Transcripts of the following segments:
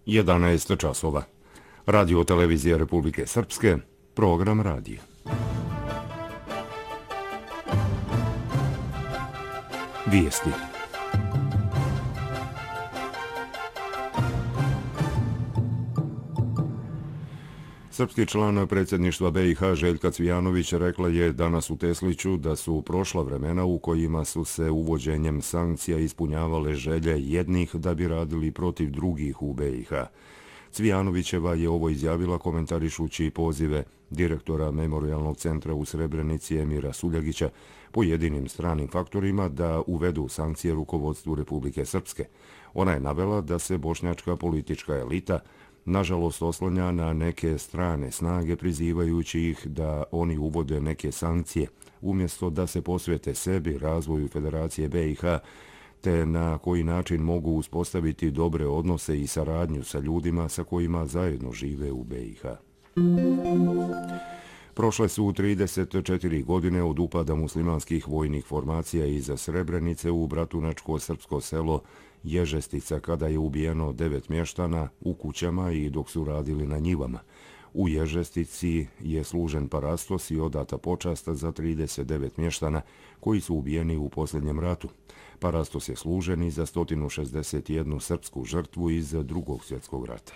11 časova. Radio televizija Republike Srpske, program radija. Vijesti. Srpski član predsjedništva BiH Željka Cvijanović rekla je danas u Tesliću da su prošla vremena u kojima su se uvođenjem sankcija ispunjavale želje jednih da bi radili protiv drugih u BiH. Cvijanovićeva je ovo izjavila komentarišući pozive direktora Memorijalnog centra u Srebrenici Emira Suljagića pojedinim stranim faktorima da uvedu sankcije rukovodstvu Republike Srpske. Ona je navela da se bošnjačka politička elita nažalost oslanja na neke strane snage prizivajući ih da oni uvode neke sankcije umjesto da se posvete sebi, razvoju Federacije BiH, te na koji način mogu uspostaviti dobre odnose i saradnju sa ljudima sa kojima zajedno žive u BiH. Prošle su 34 godine od upada muslimanskih vojnih formacija iza Srebrenice u bratunačko srpsko selo Ježestica kada je ubijeno 9 mještana u kućama i dok su radili na njivama. U Ježestici je služen parastos i odata počast za 39 mještana koji su ubijeni u posljednjem ratu. Parastos je služen i za 161 srpsku žrtvu iz Drugog svjetskog rata.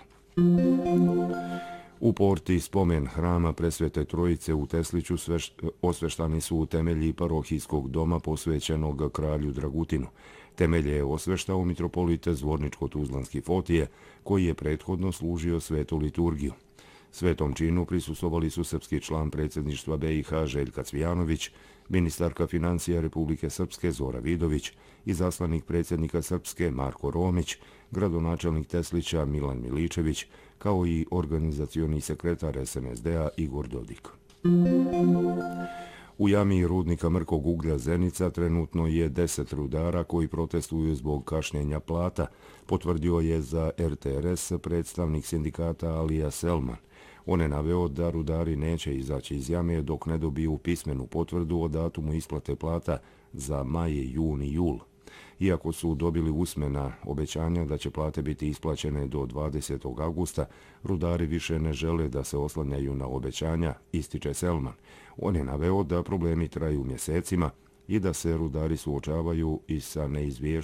U porti spomen hrama Presvete Trojice u Tesliću osveštani su temelji parohijskog doma posvećenog kralju Dragutinu. Temelje je osveštao mitropolit Zvorničko-Tuzlanski Fotije, koji je prethodno služio svetu liturgiju. Svetom činu prisustvovali su srpski član predsjedništva BiH Željka Cvijanović, ministarka financija Republike Srpske Zora Vidović, izaslanik predsjednika Srpske Marko Romić, gradonačelnik Teslića Milan Miličević, kao i organizacioni sekretar SNSD-a Igor Dodik. U jami rudnika mrkog uglja Zenica trenutno je 10 rudara koji protestuju zbog kašnjenja plata, potvrdio je za RTRS predstavnik sindikata Alija Selman. On je naveo da rudari neće izaći iz jame dok ne dobiju pismenu potvrdu o datumu isplate plata za maj, jun i jul. Iako su dobili usmena obećanja da će plate biti isplaćene do 20. augusta, rudari više ne žele da se oslanjaju na obećanja, ističe Selman. On je naveo da problemi traju mjesecima i da se rudari suočavaju i sa